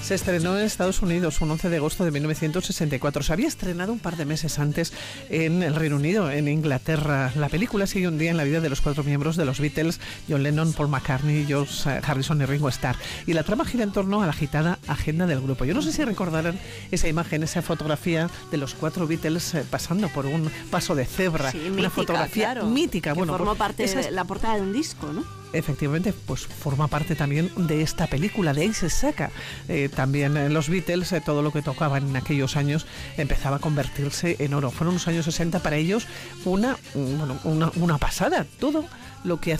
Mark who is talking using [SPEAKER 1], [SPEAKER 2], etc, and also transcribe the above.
[SPEAKER 1] Se estrenó en Estados Unidos un 11 de agosto de 1964. Se había estrenado un par de meses antes en el Reino Unido, en Inglaterra. La película sigue un día en la vida de los 4 miembros de los Beatles: John Lennon, Paul McCartney, George Harrison y Ringo Starr. Y la trama gira en torno a la agitada agenda del grupo. Yo no sé si recordarán esa imagen, esa fotografía de los 4 Beatles pasando por un paso de cebra.
[SPEAKER 2] Sí,
[SPEAKER 1] una
[SPEAKER 2] mítica,
[SPEAKER 1] fotografía
[SPEAKER 2] claro,
[SPEAKER 1] mítica.
[SPEAKER 2] Que formó parte de la portada de un disco, ¿no?
[SPEAKER 1] Efectivamente, pues forma parte también de esta película, de ahí se saca. También los Beatles, todo lo que tocaban en aquellos años empezaba a convertirse en oro. Fueron los años 60 para ellos una pasada. Todo lo que